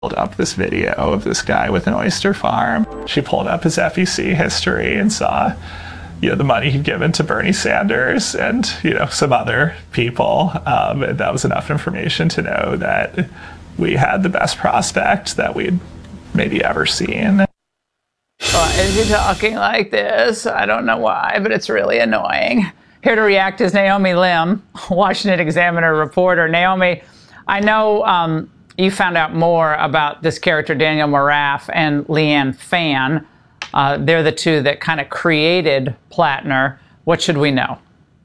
pulled up this video of this guy with an oyster farm. She pulled up his FEC history and saw, the money he'd given to Bernie Sanders and, some other people. And that was enough information to know that we had the best prospect that we'd maybe ever seen. Why is he talking like this? I don't know why, but it's really annoying. Here to react is Naomi Lim, Washington Examiner reporter. Naomi, I know you found out more about this character, Daniel Moraff and Leanne Phan. They're the two that kind of created Plattner. What should we know?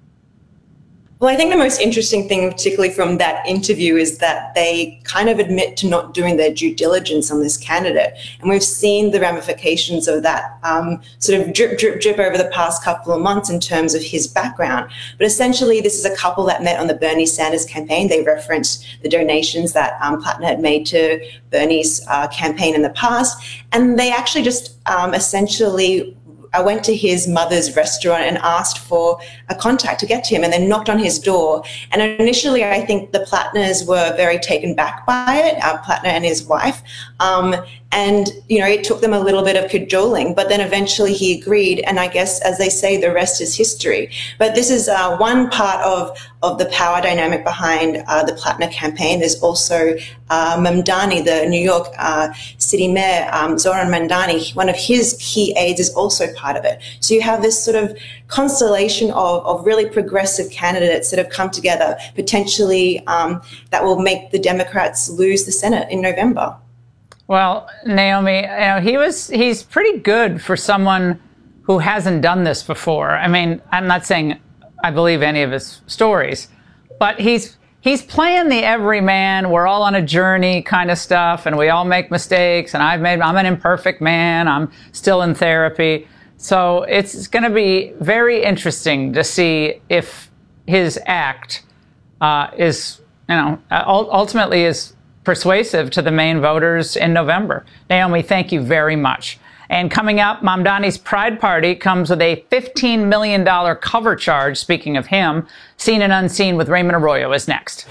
Well, I think the most interesting thing, particularly from that interview, is that they kind of admit to not doing their due diligence on this candidate. And we've seen the ramifications of that sort of drip, drip, drip over the past couple of months in terms of his background. But essentially, this is a couple that met on the Bernie Sanders campaign. They referenced the donations that Plattner had made to Bernie's campaign in the past. And they actually just essentially I went to his mother's restaurant and asked for a contact to get to him, and then knocked on his door. And initially, I think the Plattners were very taken back by it, Plattner and his wife. And, it took them a little bit of cajoling, but then eventually he agreed. And I guess, as they say, the rest is history. But this is one part of the power dynamic behind the Plattner campaign. There's also Mamdani, the New York city mayor, Zohran Mamdani. One of his key aides is also part of it. So you have this sort of constellation of really progressive candidates that have come together, potentially that will make the Democrats lose the Senate in November. Well, Naomi, he's pretty good for someone who hasn't done this before. I mean, I'm not saying I believe any of his stories, but he's playing the everyman. We're all on a journey kind of stuff, and we all make mistakes. And I'm an imperfect man. I'm still in therapy. So it's going to be very interesting to see if his act is, ultimately is persuasive to the main voters in November. Naomi, thank you very much. And coming up, Mamdani's Pride Party comes with a $15 million cover charge. Speaking of him, Seen and Unseen with Raymond Arroyo is next.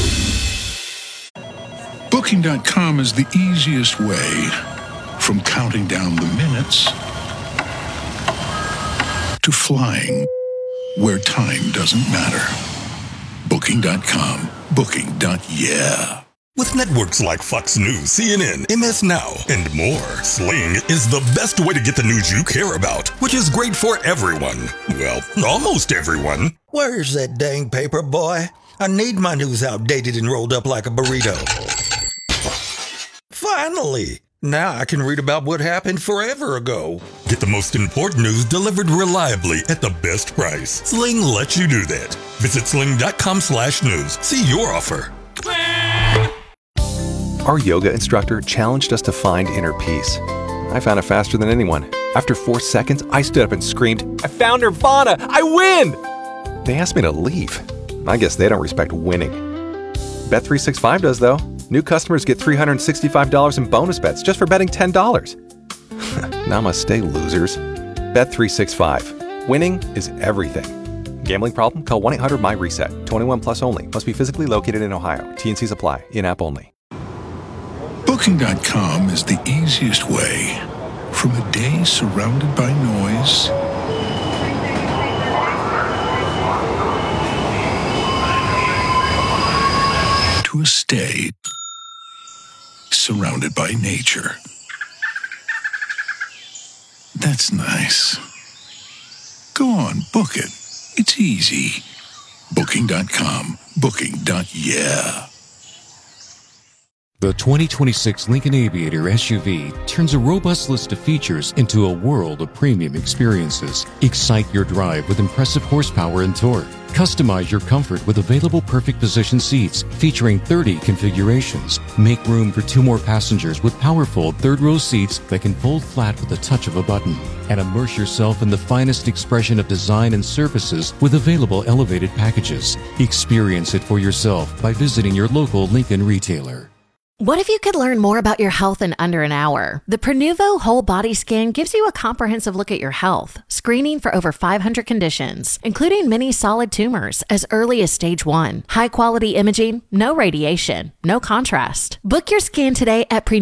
Booking.com is the easiest way from counting down the minutes to flying where time doesn't matter. Booking.com. Booking.yeah. With networks like Fox News, CNN, MS Now, and more, Sling is the best way to get the news you care about, which is great for everyone. Well, almost everyone. Where's that dang paper, boy? I need my news outdated and rolled up like a burrito. Finally! Now I can read about what happened forever ago. Get the most important news delivered reliably at the best price. Sling lets you do that. Visit sling.com/news. See your offer. Our yoga instructor challenged us to find inner peace. I found it faster than anyone. After 4 seconds, I stood up and screamed, "I found Nirvana! I win!" They asked me to leave. I guess they don't respect winning. Bet365 does, though. New customers get $365 in bonus bets just for betting $10. Namaste, losers. Bet365. Winning is everything. Gambling problem? Call 1-800-MY-RESET. 21 plus only. Must be physically located in Ohio. T&Cs apply. In-app only. Booking.com is the easiest way from a day surrounded by noise to a stay surrounded by nature. That's nice. Go on, book it. It's easy. Booking.com. Booking.yeah. The 2026 Lincoln Aviator SUV turns a robust list of features into a world of premium experiences. Excite your drive with impressive horsepower and torque. Customize your comfort with available perfect position seats featuring 30 configurations. Make room for 2 more passengers with powerful third-row seats that can fold flat with the touch of a button. And immerse yourself in the finest expression of design and services with available elevated packages. Experience it for yourself by visiting your local Lincoln retailer. What if you could learn more about your health in under an hour? The Prenuvo Whole Body Scan gives you a comprehensive look at your health, screening for over 500 conditions, including many solid tumors as early as stage 1. High quality imaging, no radiation, no contrast. Book your scan today at